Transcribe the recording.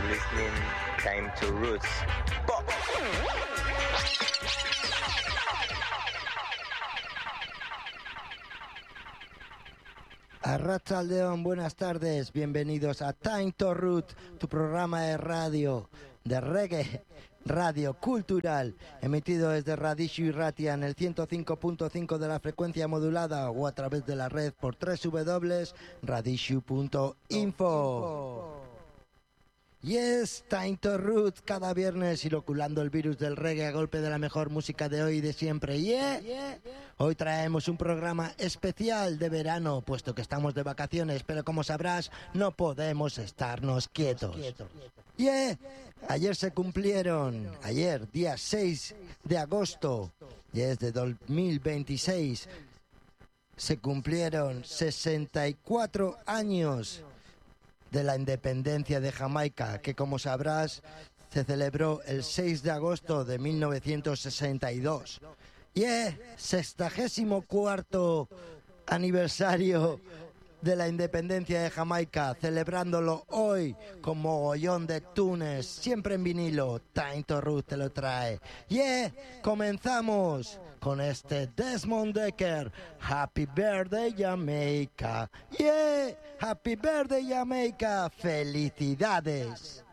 listening Time to Roots. Pop. Arratsaldeon, buenas tardes, bienvenidos a Time to Root, tu programa de radio, de reggae, radio cultural, emitido desde Radishu Irratia en el 105.5 de la frecuencia modulada o a través de la red por www.radishu.info. Yes, Time to Root, cada viernes inoculando el virus del reggae a golpe de la mejor música de hoy y de siempre. Hoy traemos un programa especial de verano, puesto que estamos de vacaciones, pero como sabrás, no podemos estarnos quietos. Ayer se cumplieron, día 6 de agosto, de 2026, se cumplieron 64 años de la independencia de Jamaica, que como sabrás se celebró el 6 de agosto de 1962. 64º aniversario de la independencia de Jamaica, celebrándolo hoy con mogollón de tunes, siempre en vinilo. Time to Root te lo trae. Comenzamos con este Desmond Dekker, Happy Birthday Jamaica. Happy Birthday Jamaica, felicidades.